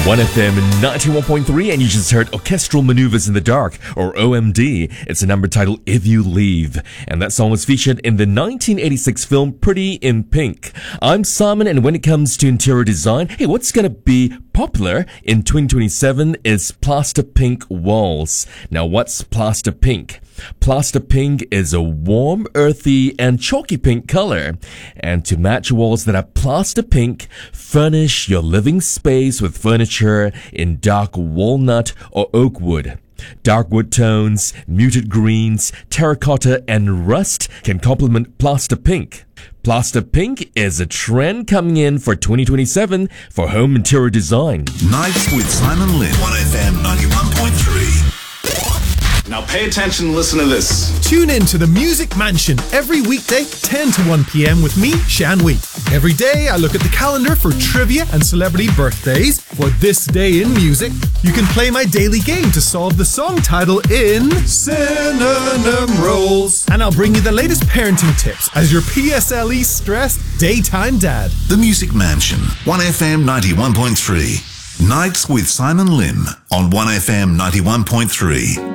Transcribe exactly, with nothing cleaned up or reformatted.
one F M ninety-one point three, and you just heard Orchestral Maneuvers in the Dark, or O M D. It's a number titled If You Leave, and that song was featured in the nineteen eighty-six film Pretty in Pink. I'm Simon, and when it comes to interior design, hey, what's gonna be popular in twenty twenty-seven is plaster pink walls. Now, what's plaster pink? Plaster pink is a warm, earthy, and chalky pink color. And to match walls that are plaster pink, furnish your living space with furniture in dark walnut or oak wood. Dark wood tones, muted greens, terracotta, and rust can complement plaster pink. Plaster pink is a trend coming in for twenty twenty-seven for home interior design. Nights with Simon Lynn. one F M ninety-one point three. Now pay attention and listen to this. Tune in to the Music Mansion every weekday, ten to one p.m. with me, Shan Wheat. Every day I look at the calendar for trivia and celebrity birthdays. For this day in music, you can play my daily game to solve the song title in Synonym Rolls. And I'll bring you the latest parenting tips as your P S L E stressed daytime dad. The Music Mansion, one F M ninety-one point three. Nights with Simon Lim on one F M ninety-one point three.